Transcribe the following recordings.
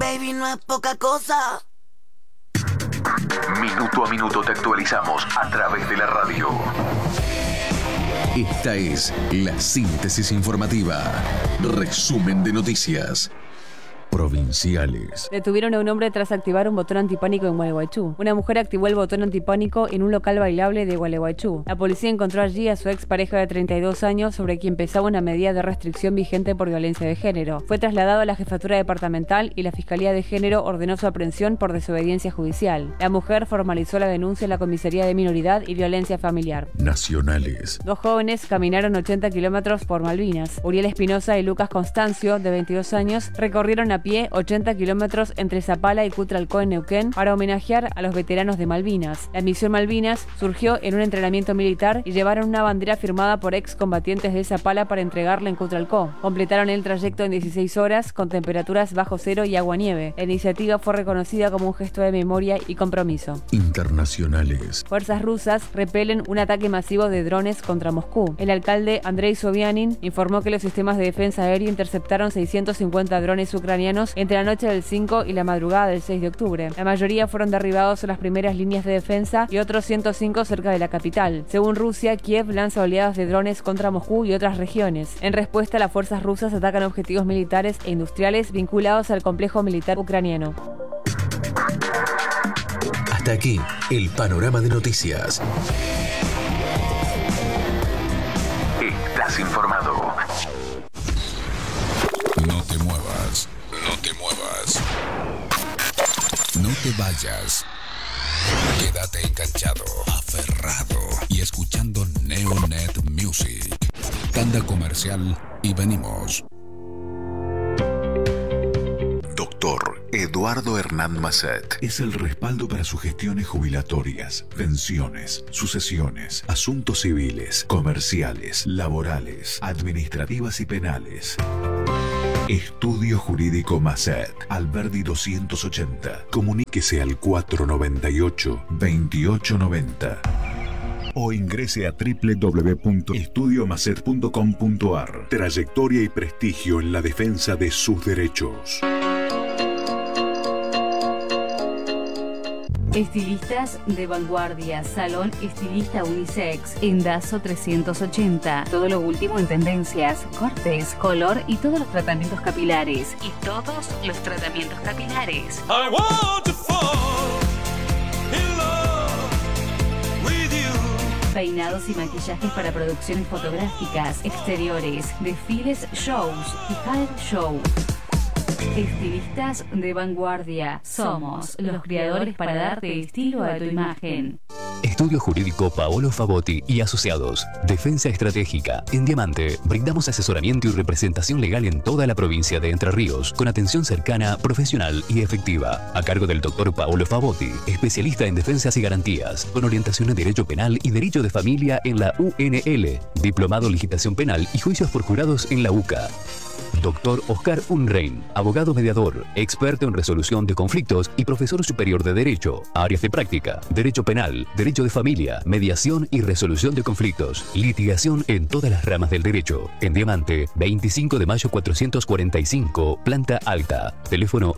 baby, no es poca cosa. Minuto a minuto te actualizamos a través de la radio. Esta es la síntesis informativa. Resumen de noticias. Provinciales. Detuvieron a un hombre tras activar un botón antipánico en Gualeguaychú. Una mujer activó el botón antipánico en un local bailable de Gualeguaychú. La policía encontró allí a su expareja de 32 años sobre quien pesaba una medida de restricción vigente por violencia de género. Fue trasladado a la jefatura departamental y la Fiscalía de Género ordenó su aprehensión por desobediencia judicial. La mujer formalizó la denuncia en la Comisaría de Minoridad y Violencia Familiar. Nacionales. 2 jóvenes caminaron 80 kilómetros por Malvinas. Uriel Espinosa y Lucas Constancio, de 22 años, recorrieron a pie 80 kilómetros entre Zapala y Cutralcó en Neuquén para homenajear a los veteranos de Malvinas. La misión Malvinas surgió en un entrenamiento militar y llevaron una bandera firmada por excombatientes de Zapala para entregarla en Cutralcó. Completaron el trayecto en 16 horas con temperaturas bajo cero y agua-nieve. La iniciativa fue reconocida como un gesto de memoria y compromiso. Internacionales. Fuerzas rusas repelen un ataque masivo de drones contra Moscú. El alcalde Andrei Sobyanin informó que los sistemas de defensa aérea interceptaron 650 drones ucranianos entre la noche del 5 y la madrugada del 6 de octubre. La mayoría fueron derribados en las primeras líneas de defensa y otros 105 cerca de la capital. Según Rusia, Kiev lanza oleadas de drones contra Moscú y otras regiones. En respuesta, las fuerzas rusas atacan objetivos militares e industriales vinculados al complejo militar ucraniano. Hasta aquí el panorama de noticias. Estás informado. No te muevas. No te muevas. No te vayas. Quédate enganchado, aferrado y escuchando Neonet Music. Tanda comercial y venimos. Doctor Eduardo Hernán Masset es el respaldo para sus gestiones jubilatorias, pensiones, sucesiones, asuntos civiles, comerciales, laborales, administrativas y penales. Estudio Jurídico Masset, Alberdi 280. Comuníquese al 498-2890 o ingrese a www.estudiomasset.com.ar. Trayectoria y prestigio en la defensa de sus derechos. Estilistas de vanguardia, Salón Estilista Unisex, en Dazo 380. Todo lo último en tendencias, cortes, color y todos los tratamientos capilares. I want to fall in love with you. Peinados y maquillajes para producciones fotográficas, exteriores, desfiles, shows y talent show. Estilistas de vanguardia. Somos los creadores para darte estilo a tu imagen. Estudio Jurídico Paolo Favotti y Asociados. Defensa estratégica. En Diamante, brindamos asesoramiento y representación legal en toda la provincia de Entre Ríos, con atención cercana, profesional y efectiva. A cargo del doctor Paolo Favotti, especialista en defensas y garantías, con orientación en Derecho Penal y Derecho de Familia en la UNL. Diplomado en Legislación Penal y Juicios por Jurados en la UCA. Doctor Oscar Unrein, abogado mediador, experto en resolución de conflictos y profesor superior de Derecho. Áreas de práctica: Derecho Penal, Derecho de Familia, Mediación y Resolución de Conflictos. Litigación en todas las ramas del derecho. En Diamante, 25 de mayo 445, planta alta. Teléfono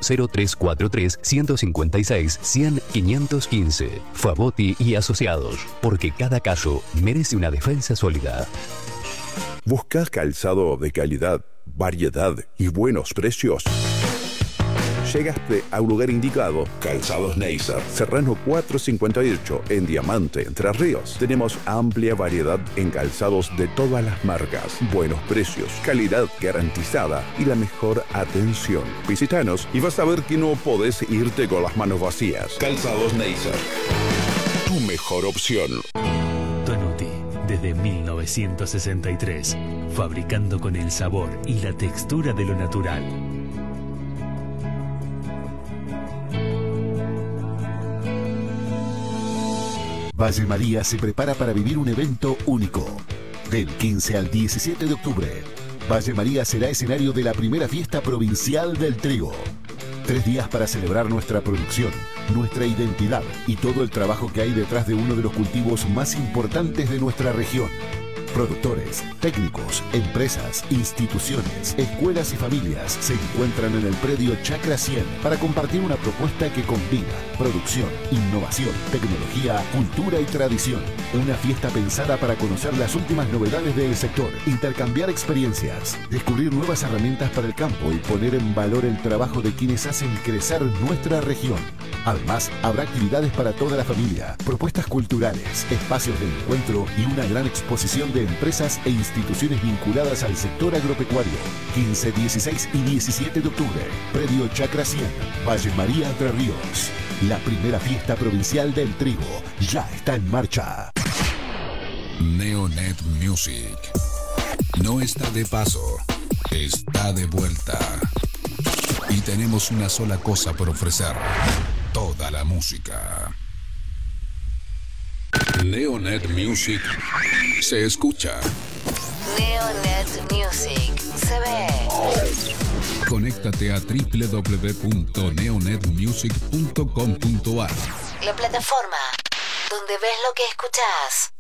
0343-156-100-515. Favotti y Asociados, porque cada caso merece una defensa sólida. ¿Buscas calzado de calidad, variedad y buenos precios? Llegaste a un lugar indicado. Calzados Neisser, Serrano 458, en Diamante, Entre Ríos. Tenemos amplia variedad en calzados de todas las marcas, buenos precios, calidad garantizada y la mejor atención. Visítanos y vas a ver que no podés irte con las manos vacías. Calzados Neisser, tu mejor opción. Tonuti, desde 1963, fabricando con el sabor y la textura de lo natural. Valle María se prepara para vivir un evento único. Del 15 al 17 de octubre, Valle María será escenario de la primera fiesta provincial del trigo. 3 días para celebrar nuestra producción, nuestra identidad y todo el trabajo que hay detrás de uno de los cultivos más importantes de nuestra región. Productores, técnicos, empresas, instituciones, escuelas y familias se encuentran en el predio Chacra 100 para compartir una propuesta que combina producción, innovación, tecnología, cultura y tradición. Una fiesta pensada para conocer las últimas novedades del sector, intercambiar experiencias, descubrir nuevas herramientas para el campo y poner en valor el trabajo de quienes hacen crecer nuestra región. Además, habrá actividades para toda la familia, propuestas culturales, espacios de encuentro y una gran exposición de empresas e instituciones vinculadas al sector agropecuario. 15, 16 y 17 de octubre, predio Chacra 100, Valle María, Entre Ríos. La primera fiesta provincial del trigo ya está en marcha. Neonet Music no está de paso, está de vuelta. Y tenemos una sola cosa por ofrecer: toda la música. Neonet Music se escucha. Neonet Music se ve. Conéctate a www.neonetmusic.com.ar. La plataforma donde ves lo que escuchas.